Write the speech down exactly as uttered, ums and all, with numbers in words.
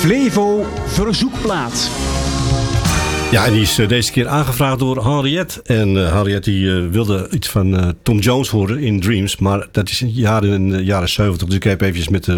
Flevo Verzoekplaat. Ja, en die is uh, deze keer aangevraagd door Henriette. En uh, Henriette die, uh, wilde iets van uh, Tom Jones horen in Dreams. Maar dat is jaren in de jaren zeventig. Dus ik heb eventjes met de